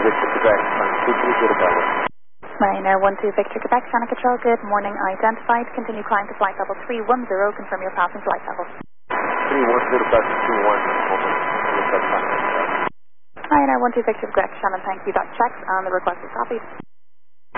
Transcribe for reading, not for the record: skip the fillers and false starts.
Victor Quebec, Ryanair 12 Victor Quebec, Shannon Control, good morning, identified. Continue climb to flight level 310, confirm your passing flight level. 310, back to 21, Ryanair 12 Victor Quebec, Shannon, thank you, that checks and the request is copied.